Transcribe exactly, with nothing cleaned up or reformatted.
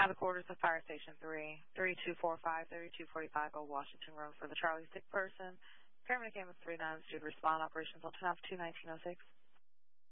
Out of quarters of Fire Station three, three two four five, three two four five Old Washington Road for the Charlie Sick person. Paramedic ambulance three nine is due to respond operations on two nineteen oh six.